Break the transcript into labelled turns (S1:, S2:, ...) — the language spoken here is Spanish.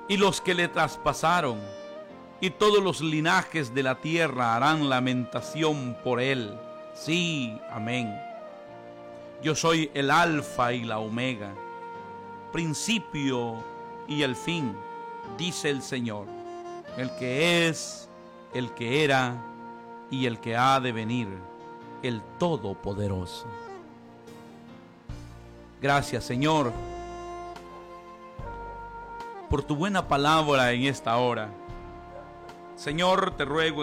S1: y los que le traspasaron, y todos los linajes de la tierra harán lamentación por él. Sí, amén. Yo soy el Alfa y la Omega, principio y el fin, dice el Señor, el que es, el que era y el que ha de venir, el Todopoderoso. Gracias, Señor, por tu buena palabra en esta hora. Señor, te ruego